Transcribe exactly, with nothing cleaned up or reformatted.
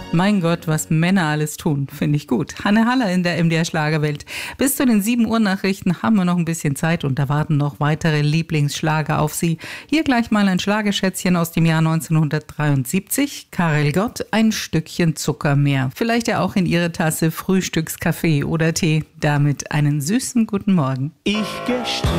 Mein Gott, was Männer alles tun, finde ich gut. Hanne Haller in der M D R Schlagerwelt. Bis zu den sieben Uhr Nachrichten haben wir noch ein bisschen Zeit und da warten noch weitere Lieblingsschlager auf Sie. Hier gleich mal ein Schlagerschätzchen aus dem Jahr neunzehnhundertdreiundsiebzig. Karel Gott, ein Stückchen Zucker mehr. Vielleicht ja auch in Ihre Tasse Frühstückskaffee oder Tee. Damit einen süßen guten Morgen. Ich geh